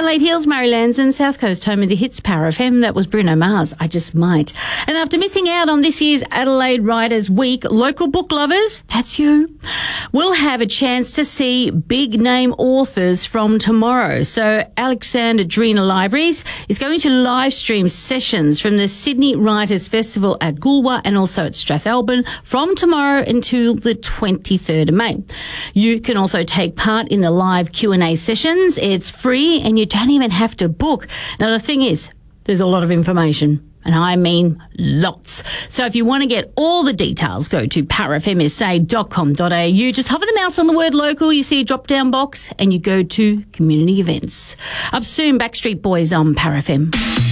Adelaide Hills, Marylands and South Coast, home of the hits Power FM. That was Bruno Mars, I Just Might. And after missing out on this year's Adelaide Writers' Week, local book lovers, that's you, will have a chance to see big-name authors from tomorrow. So Alexander Drina Libraries is going to live stream sessions from the Sydney Writers' Festival at Goolwa and also at Strathalbyn from tomorrow until the 23rd of May. You can also take part in the live Q&A sessions. It's free and you don't even have to book. Now, the thing is, there's a lot of information. And I mean lots. So if you want to get all the details, go to powerfmsa.com.au. Just hover the mouse on the word local. You see a drop-down box and you go to community events. Up soon, Backstreet Boys on Power FM.